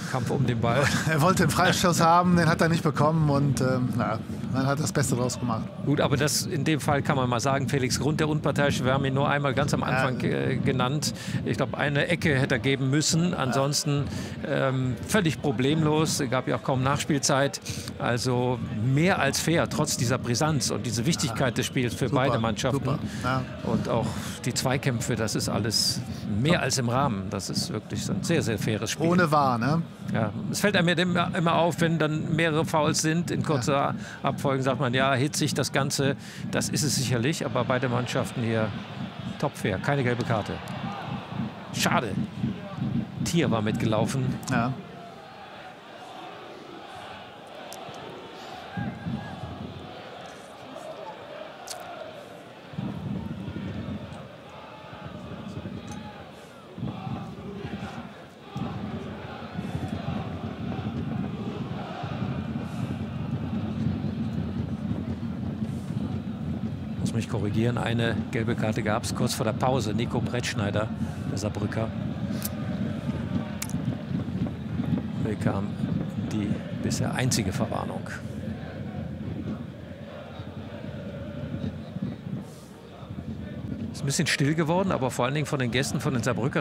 Kampf um den Ball. Er wollte den Freistoß haben, den hat er nicht bekommen und man hat das Beste draus gemacht. Gut, aber das in dem Fall kann man mal sagen, Felix Grund, der Unparteiische, wir haben ihn nur einmal ganz am Anfang genannt. Ich glaube, eine Ecke hätte er geben müssen. Ansonsten völlig problemlos. Es gab ja auch kaum Nachspielzeit. Also mehr als fair, trotz dieser Brisanz und diese Wichtigkeit des Spiels für beide Mannschaften. Ja. Und auch die Zweikämpfe, das ist alles mehr als im Rahmen. Das ist wirklich so ein sehr, sehr faires Spiel. Ohne Wahr, ne? Ja, es fällt einem immer auf, wenn dann mehrere Fouls sind in kurzer Abfolge, sagt man, ja, hitzig das Ganze, das ist es sicherlich, aber beide Mannschaften hier top fair, keine gelbe Karte. Schade. Tier war mitgelaufen. Ja. Muss mich korrigieren, eine gelbe Karte gab es kurz vor der Pause. Nico Brettschneider, der Saarbrücker, bekam die bisher einzige Verwarnung. Ist ein bisschen still geworden, aber vor allen Dingen von den Gästen, von den Saarbrücker.